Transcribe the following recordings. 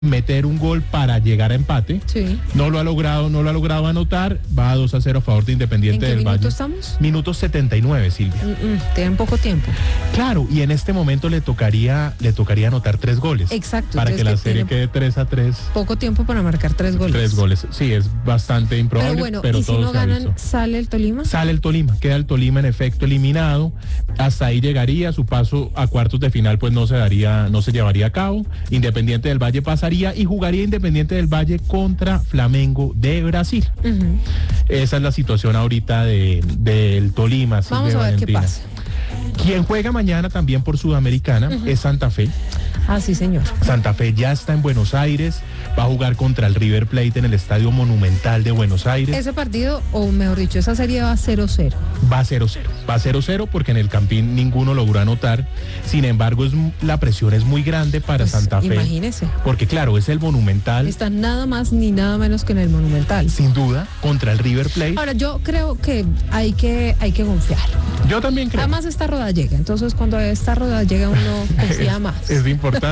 meter un gol para llegar a empate. Sí. No lo ha logrado anotar. Va 2-0 a favor de Independiente del Valle. ¿En qué minuto estamos? Minuto 79, Silvia. Tienen poco tiempo. Claro, y en este momento le tocaría anotar 3 goles. Exacto. Para que la serie quede 3-3. Poco tiempo para marcar 3 goles. 3 goles. Sí, es bastante improbable. Pero bueno, pero ¿y si no ganan, sale el Tolima? Sale el Tolima, queda el Tolima en efecto eliminado. Hasta ahí llegaría, su paso a cuartos de final pues no se llevaría a cabo. Independiente del Valle pasaría y jugaría Independiente del Valle contra Flamengo de Brasil. Esa es la situación ahorita del Tolima. Vamos a ver qué pasa. Quien juega mañana también por Sudamericana es Santa Fe. Ah, sí, señor. Santa Fe ya está en Buenos Aires, va a jugar contra el River Plate en el Estadio Monumental de Buenos Aires. Ese partido, o mejor dicho, esa serie va 0-0. Va 0-0 porque en el Campín ninguno logró anotar. Sin embargo, la presión es muy grande para Santa Fe. Imagínese. Porque claro, es el Monumental. Está nada más ni nada menos que en el Monumental. Sin duda, contra el River Plate. Ahora, yo creo que hay que confiar. Yo también creo. Además, esta rodada llega. Entonces, cuando esta rodada llega, uno confía más. Es importante.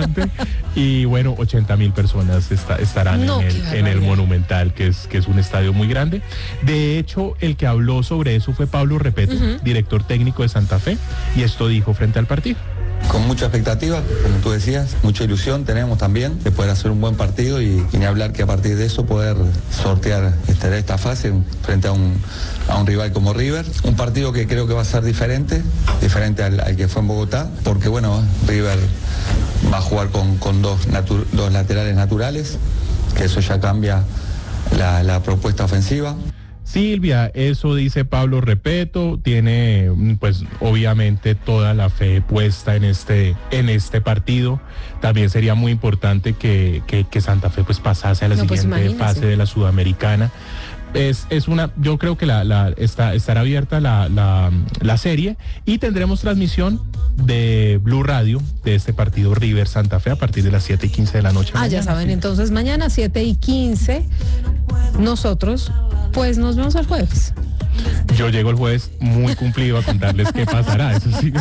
Y bueno, 80,000 personas estarán en el Monumental, que es un estadio muy grande. De hecho, el que habló sobre eso fue Pablo Repeto, director técnico de Santa Fe, y esto dijo frente al partido. Con mucha expectativa, como tú decías, mucha ilusión tenemos también de poder hacer un buen partido y ni hablar que a partir de eso poder sortear esta fase frente a un rival como River. Un partido que creo que va a ser diferente al que fue en Bogotá, porque bueno, River va a jugar con dos laterales naturales, que eso ya cambia la propuesta ofensiva. Silvia, eso dice Pablo Repeto, tiene pues obviamente toda la fe puesta en este partido. También sería muy importante que Santa Fe pues pasase a la siguiente fase de la Sudamericana. Yo creo que estará abierta la serie y tendremos transmisión de Blue Radio de este partido River Santa Fe a partir de las 7:15 de la noche. Ya saben, entonces mañana 7:15 nosotros pues nos vemos el jueves. Yo llego el jueves muy cumplido a contarles qué pasará,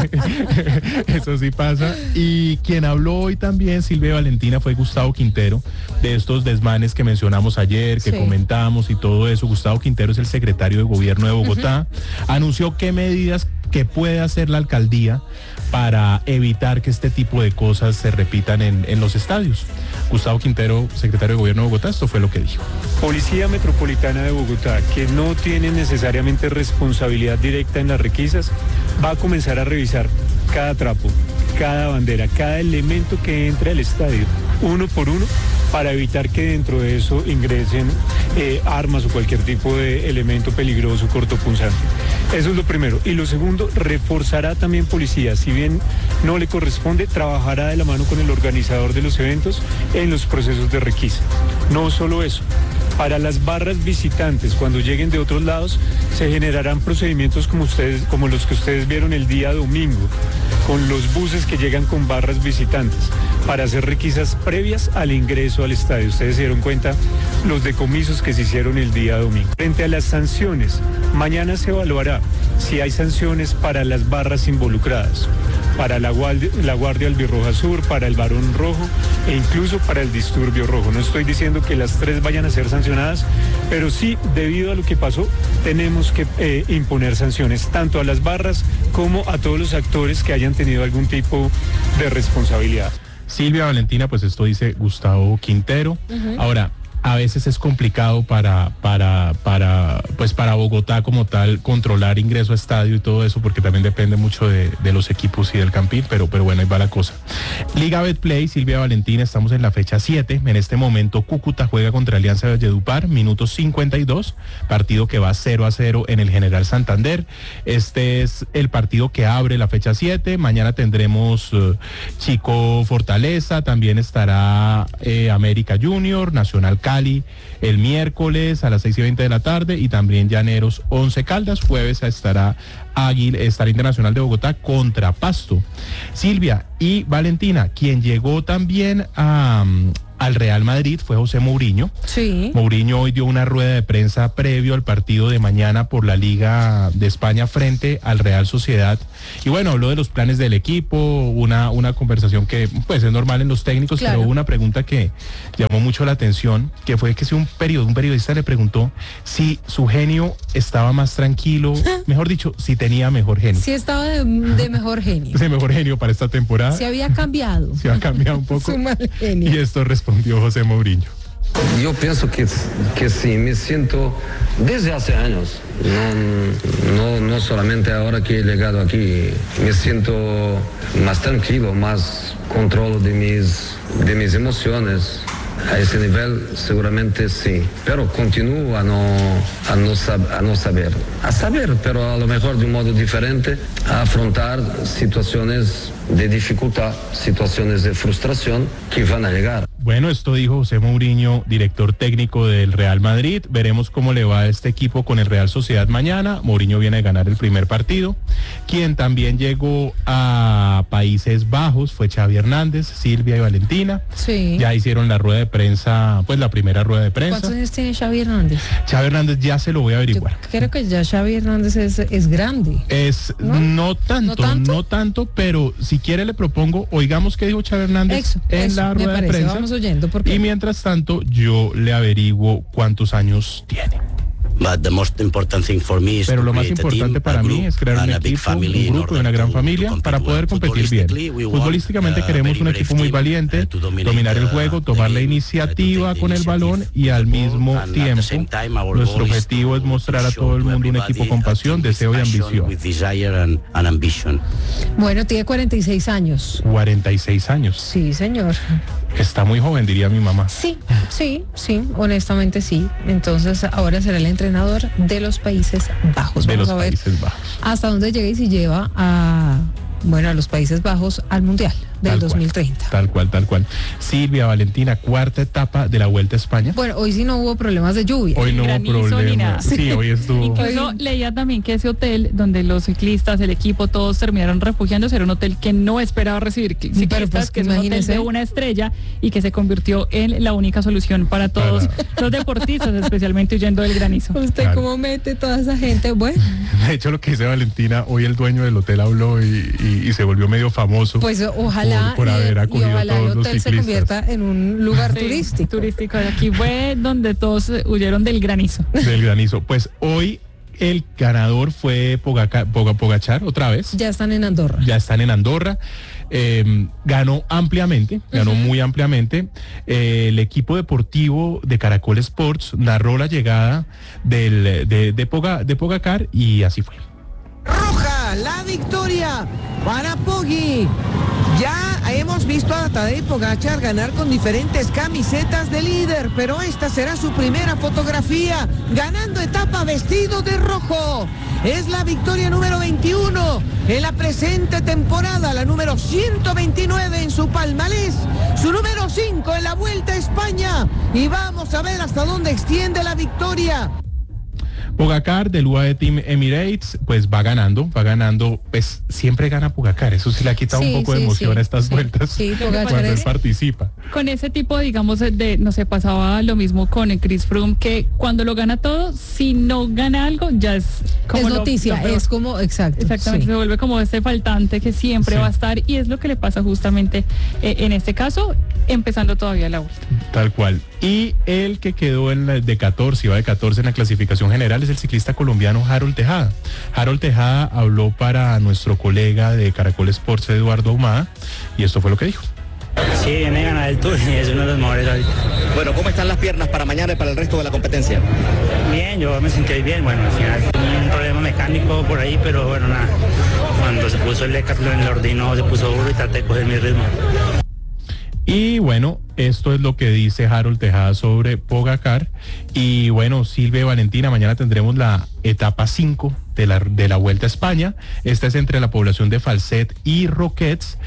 eso sí pasa. Y quien habló hoy también, Silvia Valentina, fue Gustavo Quintero, de estos desmanes que mencionamos ayer, que comentamos y todo eso. Gustavo Quintero es el secretario de Gobierno de Bogotá, anunció qué medidas que puede hacer la alcaldía para evitar que este tipo de cosas se repitan en los estadios. Gustavo Quintero, secretario de Gobierno de Bogotá, esto fue lo que dijo. Policía Metropolitana de Bogotá, que no tiene necesariamente responsabilidad directa en las requisas, va a comenzar a revisar cada trapo, cada bandera, cada elemento que entre al estadio, uno por uno, para evitar que dentro de eso ingresen armas o cualquier tipo de elemento peligroso, cortopunzante. Eso es lo primero. Y lo segundo, reforzará también policía. Si bien no le corresponde, trabajará de la mano con el organizador de los eventos en los procesos de requisa. No solo eso. Para las barras visitantes, cuando lleguen de otros lados, se generarán procedimientos como los que ustedes vieron el día domingo, con los buses que llegan con barras visitantes, para hacer requisas previas al ingreso al estadio. Ustedes se dieron cuenta los decomisos que se hicieron el día domingo. Frente a las sanciones, mañana se evaluará si hay sanciones para las barras involucradas, para la Guardia Albirroja Sur, para el Barón Rojo e incluso para el Disturbio Rojo. No estoy diciendo que las 3 vayan a ser sancionadas, pero sí, debido a lo que pasó, tenemos que imponer sanciones tanto a las barras como a todos los actores que hayan tenido algún tipo de responsabilidad. Silvia Valentina, pues esto dice Gustavo Quintero. Ahora, a veces es complicado para Bogotá como tal controlar ingreso a estadio y todo eso, porque también depende mucho de los equipos y del Campín, pero bueno, ahí va la cosa. Liga Betplay, Silvia Valentina, estamos en la fecha 7. En este momento Cúcuta juega contra Alianza Valledupar, minuto 52, partido que va 0-0 en el General Santander. Este es el partido que abre la fecha 7. Mañana tendremos Chico Fortaleza, también estará América Junior, Nacional Cali el miércoles a las 6:20 de la tarde, y también Llaneros 11 Caldas. Jueves estará Internacional de Bogotá contra Pasto. Silvia y Valentina, quien llegó también a al Real Madrid fue José Mourinho. Sí. Mourinho hoy dio una rueda de prensa previo al partido de mañana por la Liga de España frente al Real Sociedad. Y bueno, habló de los planes del equipo, una conversación que pues es normal en los técnicos, claro. pero hubo una pregunta que llamó mucho la atención, que fue que si un periodista le preguntó si su genio estaba más tranquilo, mejor dicho, si tenía mejor genio. Sí estaba de mejor genio. Ese mejor genio para esta temporada. Se había cambiado. Se ha cambiado un poco. Su mal genio. Y esto respondió José Mourinho. Yo pienso que sí, me siento desde hace años, no solamente ahora que he llegado aquí, me siento más tranquilo, más control de mis emociones. A ese nivel seguramente sí, pero continúo a no saber, pero a lo mejor de un modo diferente, a afrontar situaciones de dificultad, situaciones de frustración que van a llegar. Bueno, esto dijo José Mourinho, director técnico del Real Madrid. Veremos cómo le va a este equipo con el Real Sociedad mañana. Mourinho viene a ganar el primer partido. Quien también llegó a Países Bajos fue Xavi Hernández, Silvia y Valentina. Sí. Ya hicieron la rueda de prensa, pues la primera rueda de prensa. ¿Cuántos años tiene Xavi Hernández? Xavi Hernández ya se lo voy a averiguar. Yo creo que ya Xavi Hernández es grande. No tanto, pero si quiere le propongo, oigamos qué dijo Xavi Hernández en la rueda de prensa. Vamos oyendo, porque y mientras tanto yo le averiguo cuántos años tiene. Pero lo más importante para mí es crear un equipo, un grupo y una gran familia para poder competir bien. Futbolísticamente queremos un equipo muy valiente, dominar el juego, tomar la iniciativa con el balón y al mismo tiempo nuestro objetivo es mostrar a todo el mundo un equipo con pasión, deseo y ambición. Bueno, tiene 46 años. 46 años. Sí, señor. Está muy joven, diría mi mamá. Sí, honestamente sí. Entonces ahora será el entrenador de los Países Bajos. Vamos a ver hasta dónde llega y si lleva a los Países Bajos al Mundial del 2030. Tal cual. Silvia, Valentina, cuarta etapa de la Vuelta a España. Bueno, hoy sí no hubo problemas de lluvia. Hoy no hubo problemas. Sí, hoy estuvo. Incluso leía también que ese hotel donde los ciclistas, el equipo, todos terminaron refugiándose, era un hotel que no esperaba recibir ciclistas, pues, que es un hotel de una estrella y que se convirtió en la única solución para todos los deportistas, especialmente huyendo del granizo. ¿Usted cómo mete toda esa gente? Bueno. De hecho, lo que dice Valentina, hoy el dueño del hotel habló y se volvió medio famoso. Pues ojalá por haber acogido ojalá a todos el hotel los se convierta en un lugar turístico. Aquí fue donde todos huyeron del granizo. Del granizo. Pues hoy el ganador fue Pogačar otra vez. Ya están en Andorra. Ganó ampliamente, muy ampliamente. El equipo deportivo de Caracol Sports narró la llegada de Pogačar y así fue. Roja, la victoria para Poggi. Ya hemos visto a Tadej Pogačar ganar con diferentes camisetas de líder, pero esta será su primera fotografía, ganando etapa vestido de rojo. Es la victoria número 21 en la presente temporada, la número 129 en su palmarés, su número 5 en la Vuelta a España. Y vamos a ver hasta dónde extiende la victoria. Pogačar del UAE Team Emirates, pues va ganando, pues siempre gana Pogačar, eso sí le ha quitado un poco de emoción a estas vueltas cuando él participa. Con ese tipo, digamos, pasaba lo mismo con el Chris Froome, que cuando lo gana todo, si no gana algo, ya es como es noticia, es como, exactamente, se vuelve como este faltante que siempre va a estar, y es lo que le pasa justamente en este caso, empezando todavía la vuelta. Tal cual. Y el que quedó iba de 14 en la clasificación general, es el ciclista colombiano Harold Tejada. Harold Tejada habló para nuestro colega de Caracol Sports, Eduardo Ahumada, y esto fue lo que dijo. Sí, viene a ganar el Tour y es uno de los mejores hoy. Bueno, ¿cómo están las piernas para mañana y para el resto de la competencia? Bien, yo me sentí bien, bueno, al final tenía un problema mecánico por ahí, pero bueno, nada, cuando se puso el Decathlon, el ordino se puso duro y traté de coger mi ritmo. Y bueno, esto es lo que dice Harold Tejada sobre Pogačar. Y bueno, Silvia y Valentina, mañana tendremos la etapa 5 de la Vuelta a España. Esta es entre la población de Falset y Roquets,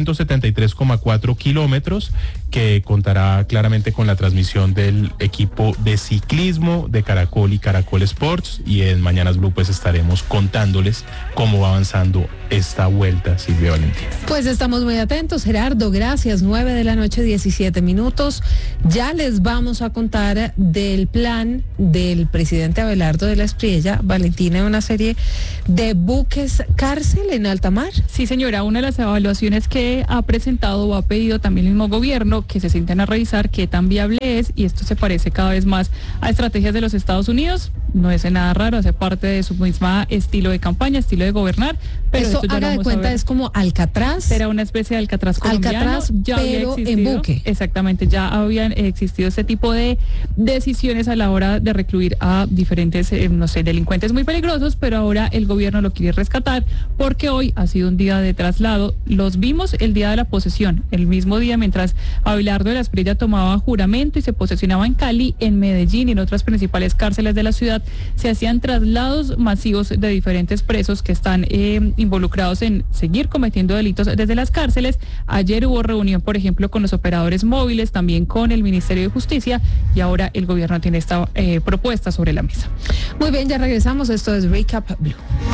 173,4 kilómetros, que contará claramente con la transmisión del equipo de ciclismo de Caracol y Caracol Sports. Y en Mañanas Blue pues estaremos contándoles cómo va avanzando esta vuelta, Silvia y Valentina. Pues estamos muy atentos, Gerardo, gracias. 9 de la noche, 17 7 minutos. Ya les vamos a contar del plan del presidente Abelardo de la Espriella, Valentina, una serie de buques cárcel en alta mar. Sí, señora, una de las evaluaciones que ha presentado o ha pedido también el mismo gobierno que se sienten a revisar qué tan viable es, y esto se parece cada vez más a estrategias de los Estados Unidos. No es nada raro, hace parte de su misma estilo de campaña, estilo de gobernar. Pero eso, haga de cuenta, es como Alcatraz. Era una especie de Alcatraz colombiano. Alcatraz, ya pero en buque. Exactamente, ya habían existido este tipo de decisiones a la hora de recluir a diferentes, delincuentes muy peligrosos, pero ahora el gobierno lo quiere rescatar porque hoy ha sido un día de traslado. Los vimos el día de la posesión, el mismo día mientras Abelardo de la Espriella tomaba juramento y se posesionaba en Cali, en Medellín y en otras principales cárceles de la ciudad, se hacían traslados masivos de diferentes presos que están involucrados en seguir cometiendo delitos desde las cárceles. Ayer hubo reunión, por ejemplo, con los operadores móviles, también con el Ministerio de Justicia, y ahora el gobierno tiene esta propuesta sobre la mesa. Muy bien, ya regresamos. Esto es Recap Blue.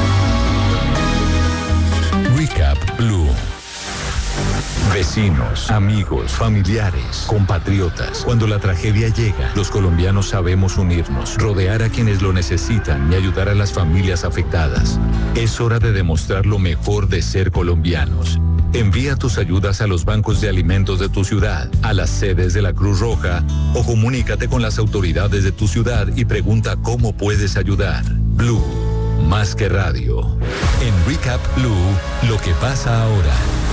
Recap Blue. Vecinos, amigos, familiares, compatriotas. Cuando la tragedia llega, los colombianos sabemos unirnos, rodear a quienes lo necesitan y ayudar a las familias afectadas. Es hora de demostrar lo mejor de ser colombianos. Envía tus ayudas a los bancos de alimentos de tu ciudad, a las sedes de la Cruz Roja, o comunícate con las autoridades de tu ciudad y pregunta cómo puedes ayudar. Blue, más que radio. En Recap Blue, lo que pasa ahora.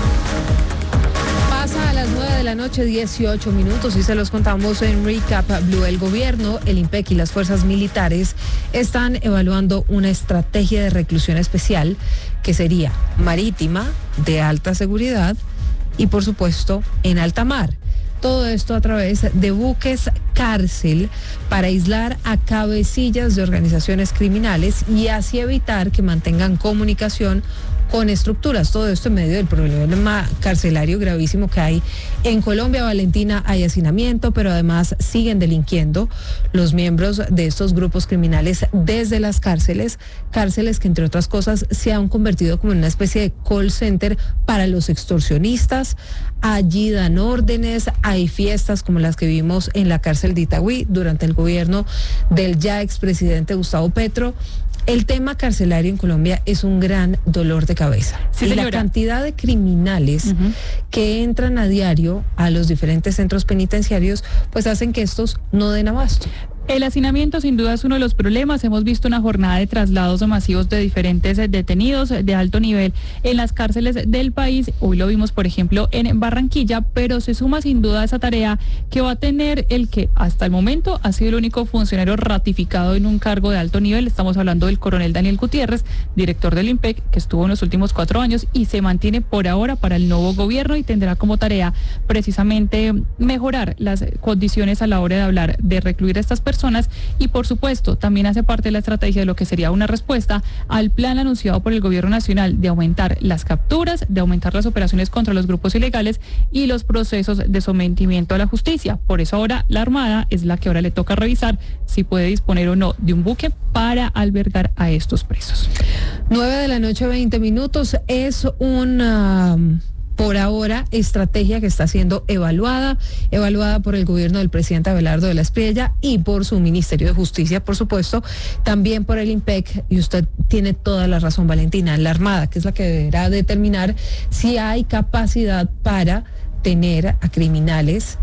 Pasa a las 9 de la noche, 18 minutos, y se los contamos en Recap Blue. El gobierno, el IMPEC y las fuerzas militares están evaluando una estrategia de reclusión especial que sería marítima, de alta seguridad y, por supuesto, en alta mar. Todo esto a través de buques cárcel para aislar a cabecillas de organizaciones criminales y así evitar que mantengan comunicación con estructuras. Todo esto en medio del problema carcelario gravísimo que hay en Colombia. Valentina, hay hacinamiento, pero además siguen delinquiendo los miembros de estos grupos criminales desde las cárceles que entre otras cosas se han convertido como en una especie de call center para los extorsionistas. Allí dan órdenes, hay fiestas como las que vimos en la cárcel de Itagüí durante el gobierno del ya expresidente Gustavo Petro. El tema carcelario en Colombia es un gran dolor de cabeza. Sí, y la cantidad de criminales que entran a diario a los diferentes centros penitenciarios, pues hacen que estos no den abasto. El hacinamiento sin duda es uno de los problemas. Hemos visto una jornada de traslados masivos de diferentes detenidos de alto nivel en las cárceles del país. Hoy lo vimos, por ejemplo, en Barranquilla, pero se suma sin duda a esa tarea que va a tener el que hasta el momento ha sido el único funcionario ratificado en un cargo de alto nivel. Estamos hablando del coronel Daniel Gutiérrez, director del IMPEC, que estuvo en los últimos 4 años y se mantiene por ahora para el nuevo gobierno y tendrá como tarea precisamente mejorar las condiciones a la hora de hablar de recluir a estas personas y, por supuesto, también hace parte de la estrategia de lo que sería una respuesta al plan anunciado por el gobierno nacional de aumentar las capturas, de aumentar las operaciones contra los grupos ilegales y los procesos de sometimiento a la justicia. Por eso ahora la Armada es la que ahora le toca revisar si puede disponer o no de un buque para albergar a estos presos. 9 de la noche, 20 minutos. Es una por ahora estrategia que está siendo evaluada por el gobierno del presidente Abelardo de la Espriella y por su Ministerio de Justicia, por supuesto, también por el IMPEC, y usted tiene toda la razón, Valentina, la Armada, que es la que deberá determinar si hay capacidad para tener a criminales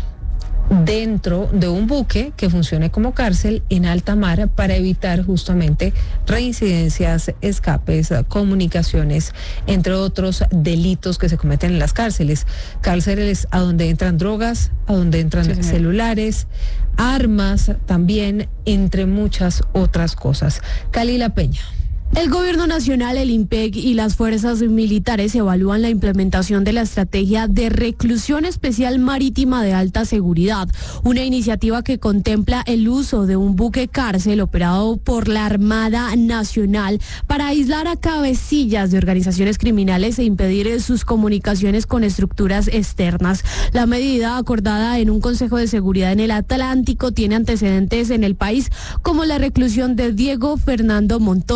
dentro de un buque que funcione como cárcel en alta mar para evitar justamente reincidencias, escapes, comunicaciones, entre otros delitos que se cometen en las cárceles. Cárceles a donde entran drogas, a donde entran celulares, armas también, entre muchas otras cosas. Kalila Peña. El gobierno nacional, el IMPEC y las fuerzas militares evalúan la implementación de la estrategia de reclusión especial marítima de alta seguridad, una iniciativa que contempla el uso de un buque cárcel operado por la Armada Nacional para aislar a cabecillas de organizaciones criminales e impedir sus comunicaciones con estructuras externas. La medida, acordada en un Consejo de Seguridad en el Atlántico, tiene antecedentes en el país como la reclusión de Diego Fernando Montoya,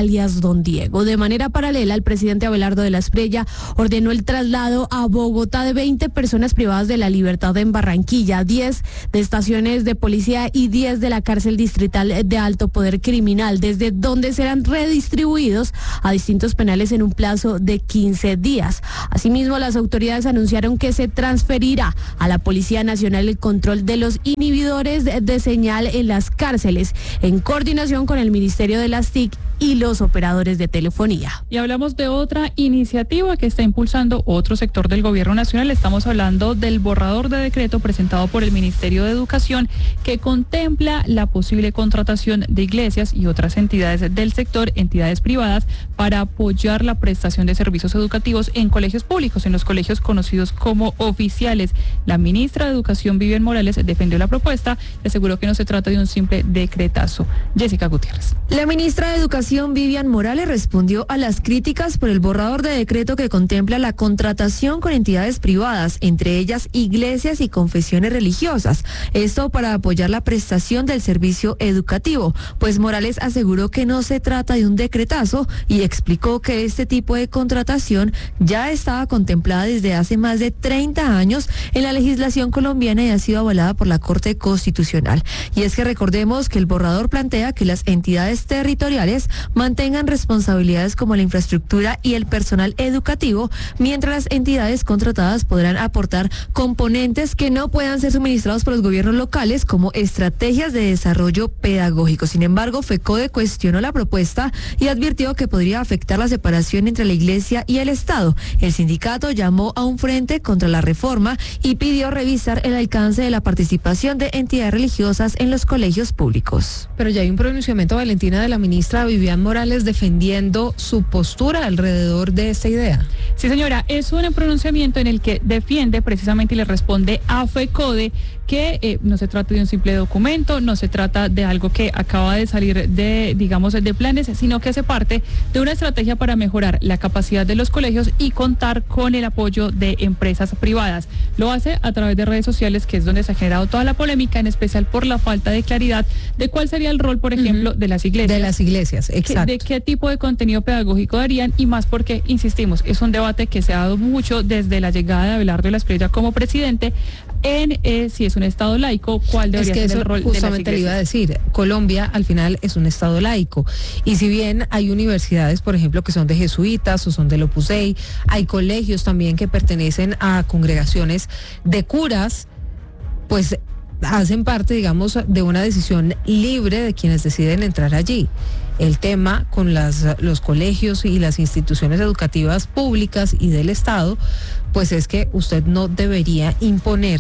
alias Don Diego. De manera paralela, el presidente Abelardo de la Espriella ordenó el traslado a Bogotá de 20 personas privadas de la libertad en Barranquilla, 10 de estaciones de policía y 10 de la cárcel distrital de alto poder criminal, desde donde serán redistribuidos a distintos penales en un plazo de 15 días. Asimismo, las autoridades anunciaron que se transferirá a la Policía Nacional el control de los inhibidores de señal en las cárceles, en coordinación con el Ministerio de las TIC y los operadores de telefonía. Y hablamos de otra iniciativa que está impulsando otro sector del gobierno nacional. Estamos hablando del borrador de decreto presentado por el Ministerio de Educación que contempla la posible contratación de iglesias y otras entidades del sector, entidades privadas, para apoyar la prestación de servicios educativos en colegios públicos, en los colegios conocidos como oficiales. La ministra de Educación, Vivian Morales, defendió la propuesta y aseguró que no se trata de un simple decretazo. Jessica Gutiérrez. La ministra de Educación, Vivian Morales, respondió a las críticas por el borrador de decreto que contempla la contratación con entidades privadas, entre ellas iglesias y confesiones religiosas. Esto para apoyar la prestación del servicio educativo, pues Morales aseguró que no se trata de un decretazo y explicó que este tipo de contratación ya estaba contemplada desde hace más de 30 años en la legislación colombiana y ha sido avalada por la Corte Constitucional. Y es que recordemos que el borrador plantea que las entidades territoriales mantengan responsabilidades como la infraestructura y el personal educativo, mientras las entidades contratadas podrán aportar componentes que no puedan ser suministrados por los gobiernos locales, como estrategias de desarrollo pedagógico. Sin embargo, FECODE cuestionó la propuesta y advirtió que podría afectar la separación entre la Iglesia y el Estado. El sindicato llamó a un frente contra la reforma y pidió revisar el alcance de la participación de entidades religiosas en los colegios públicos. Pero ya hay un pronunciamiento, Valentina, de la ministra Vivian Morales defendiendo su postura alrededor de esta idea. Sí, señora, es un pronunciamiento en el que defiende precisamente y le responde a FECODE que no se trata de un simple documento, no se trata de algo que acaba de salir de planes, sino que hace parte de una estrategia para mejorar la capacidad de los colegios y contar con el apoyo de empresas privadas. Lo hace a través de redes sociales, que es donde se ha generado toda la polémica, en especial por la falta de claridad de cuál sería el rol, por ejemplo, de las iglesias. De las iglesias, exacto. De qué tipo de contenido pedagógico darían, y más porque, insistimos, es un debate que se ha dado mucho desde la llegada de Abelardo de la Espriella como presidente en si es un Estado laico, cuál debería ser el rol de las iglesias. Justamente le iba a decir, Colombia al final es un Estado laico, y si bien hay universidades, por ejemplo, que son de jesuitas o son del Opus Dei, hay colegios también que pertenecen a congregaciones de curas, pues hacen parte, digamos, de una decisión libre de quienes deciden entrar allí. El tema con los colegios y las instituciones educativas públicas y del Estado, pues es que usted no debería imponer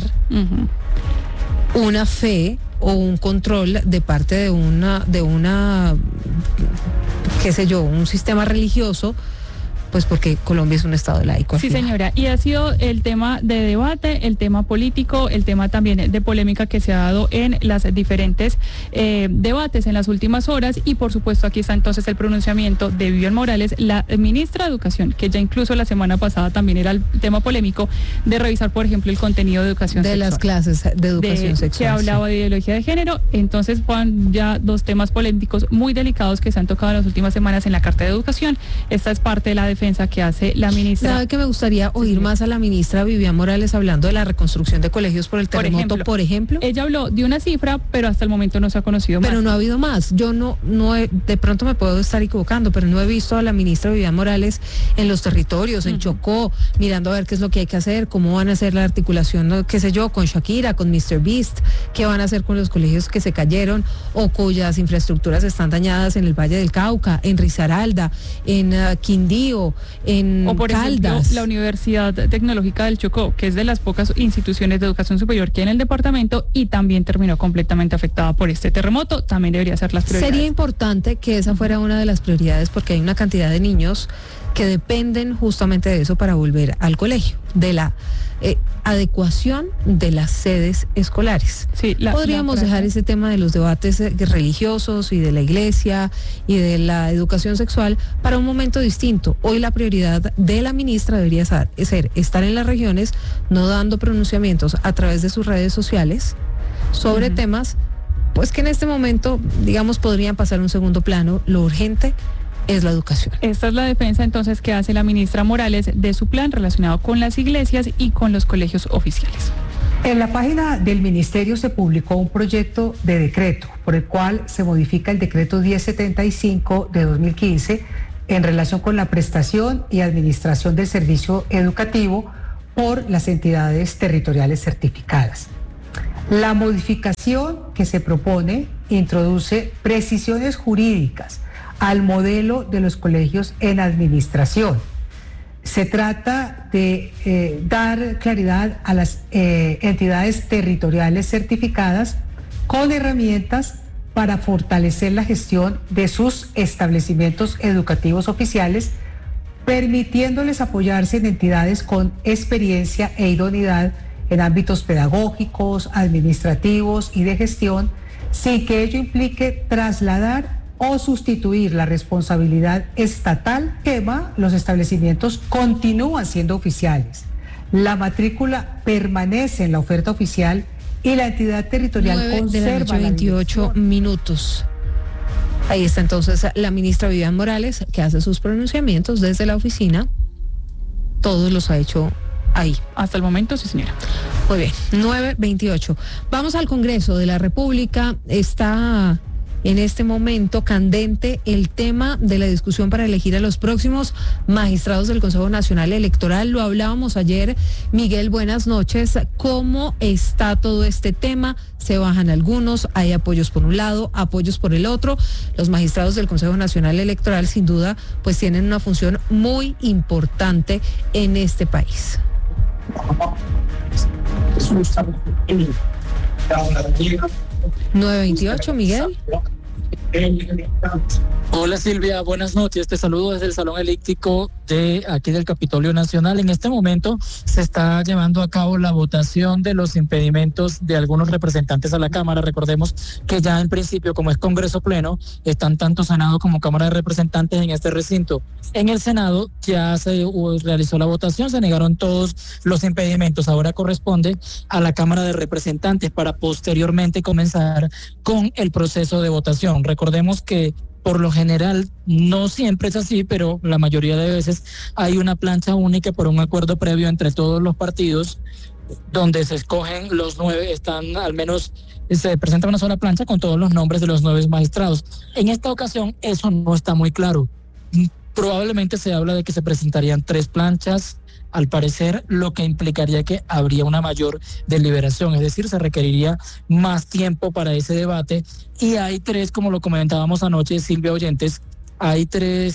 una fe o un control de parte de una qué sé yo, un sistema religioso, pues porque Colombia es un Estado laico. Sí, señora, y ha sido el tema de debate, el tema político, el tema también de polémica que se ha dado en las diferentes debates en las últimas horas, y por supuesto aquí está entonces el pronunciamiento de Vivian Morales, la ministra de Educación, que ya incluso la semana pasada también era el tema polémico de revisar, por ejemplo, el contenido de educación de sexual. Las clases de educación sexual. Que hablaba de ideología de género. Entonces van ya dos temas polémicos muy delicados que se han tocado en las últimas semanas en la Carta de Educación. Esta es parte de la defensa que hace la ministra. ¿Sabe que me gustaría oír más a la ministra Vivian Morales hablando de la reconstrucción de colegios por el terremoto, por ejemplo? Ella habló de una cifra, pero hasta el momento no se ha conocido más. Pero no ha habido más. Yo no de pronto me puedo estar equivocando, pero no he visto a la ministra Vivian Morales en los territorios, en Chocó, mirando a ver qué es lo que hay que hacer, cómo van a hacer la articulación, qué sé yo, con Shakira, con Mr. Beast, qué van a hacer con los colegios que se cayeron o cuyas infraestructuras están dañadas en el Valle del Cauca, en Risaralda, en Quindío, en o por Caldas. Ejemplo, la Universidad Tecnológica del Chocó, que es de las pocas instituciones de educación superior que hay en el departamento y también terminó completamente afectada por este terremoto, también debería ser las prioridades. Sería importante que esa fuera una de las prioridades, porque hay una cantidad de niños que dependen justamente de eso para volver al colegio, de la adecuación de las sedes escolares. Sí, podríamos dejar ese tema de los debates religiosos y de la iglesia y de la educación sexual para un momento distinto. Hoy la prioridad de la ministra debería ser estar en las regiones, no dando pronunciamientos a través de sus redes sociales sobre temas pues que en este momento, digamos, podrían pasar a un segundo plano. Lo urgente es la educación. Esta es la defensa entonces que hace la ministra Morales de su plan relacionado con las iglesias y con los colegios oficiales. En la página del ministerio se publicó un proyecto de decreto por el cual se modifica el decreto 1075 de 2015 en relación con la prestación y administración del servicio educativo por las entidades territoriales certificadas. La modificación que se propone introduce precisiones jurídicas al modelo de los colegios en administración. Se trata de dar claridad a las entidades territoriales certificadas con herramientas para fortalecer la gestión de sus establecimientos educativos oficiales, permitiéndoles apoyarse en entidades con experiencia e idoneidad en ámbitos pedagógicos, administrativos y de gestión, sin que ello implique trasladar o sustituir la responsabilidad estatal. Los establecimientos continúan siendo oficiales. La matrícula permanece en la oferta oficial y la entidad territorial 9 conserva de la noche, 28 minutos. Ahí está entonces la ministra Vivian Morales, que hace sus pronunciamientos desde la oficina. Todos los ha hecho ahí. Hasta el momento, sí, señora. Muy bien, 9:28. Vamos al Congreso de la República. Está en este momento candente el tema de la discusión para elegir a los próximos magistrados del Consejo Nacional Electoral. Lo hablábamos ayer. Miguel, buenas noches. ¿Cómo está todo este tema? Se bajan algunos, hay apoyos por un lado, apoyos por el otro. Los magistrados del Consejo Nacional Electoral, sin duda, pues tienen una función muy importante en este país. 9:28, Miguel. Hola Silvia, buenas noches. Te saludo desde el Salón Elíptico de aquí del Capitolio Nacional. En este momento se está llevando a cabo la votación de los impedimentos de algunos representantes a la Cámara. Recordemos que ya en principio, como es Congreso Pleno, están tanto Senado como Cámara de Representantes en este recinto. En el Senado ya se realizó la votación, se negaron todos los impedimentos. Ahora corresponde a la Cámara de Representantes para posteriormente comenzar con el proceso de votación. Recordemos que por lo general, no siempre es así, pero la mayoría de veces hay una plancha única por un acuerdo previo entre todos los partidos, donde se escogen los 9, al menos se presenta una sola plancha con todos los nombres de los 9 magistrados. En esta ocasión eso no está muy claro. Probablemente se habla de que se presentarían 3 planchas, al parecer, lo que implicaría que habría una mayor deliberación, es decir, se requeriría más tiempo para ese debate. Y hay 3, como lo comentábamos anoche, Silvia, oyentes, hay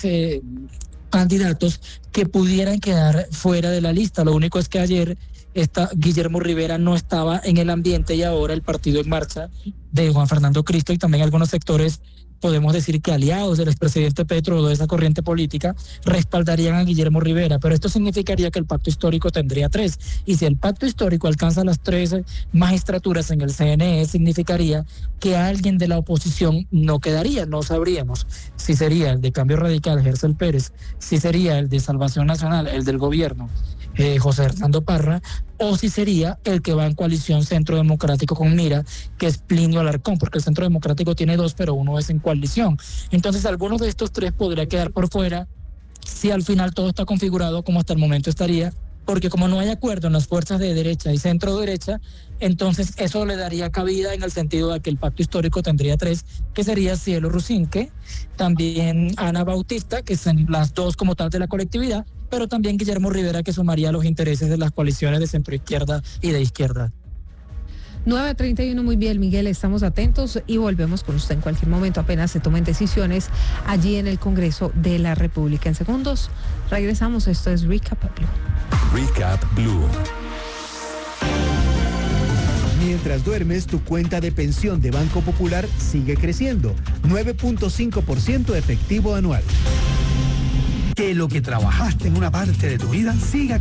3 candidatos que pudieran quedar fuera de la lista. Lo único es que ayer Guillermo Rivera no estaba en el ambiente y ahora el partido en marcha de Juan Fernando Cristo y también algunos sectores, podemos decir que aliados del expresidente Petro o de esa corriente política, respaldarían a Guillermo Rivera, pero esto significaría que el pacto histórico tendría 3, y si el pacto histórico alcanza las 3 magistraturas en el CNE, significaría que alguien de la oposición no quedaría. No sabríamos si sería el de Cambio Radical, Gercel Pérez, si sería el de Salvación Nacional, el del gobierno, José Hernando Parra, o si sería el que va en coalición Centro Democrático con Mira, que es Plinio Alarcón, porque el Centro Democrático tiene 2, pero uno es en coalición. Entonces, alguno de estos 3 podría quedar por fuera si al final todo está configurado como hasta el momento estaría, porque como no hay acuerdo en las fuerzas de derecha y centro derecha, entonces eso le daría cabida en el sentido de que el pacto histórico tendría 3, que sería Cielo Rusinque, también Ana Bautista, que son las 2 como tal de la colectividad, pero también Guillermo Rivera, que sumaría los intereses de las coaliciones de centroizquierda y de izquierda. 9:31, muy bien, Miguel, estamos atentos y volvemos con usted en cualquier momento, apenas se tomen decisiones allí en el Congreso de la República. En segundos regresamos, esto es Recap Blue. Recap Blue. Mientras duermes, tu cuenta de pensión de Banco Popular sigue creciendo, 9.5% efectivo anual. Que lo que trabajaste en una parte de tu vida siga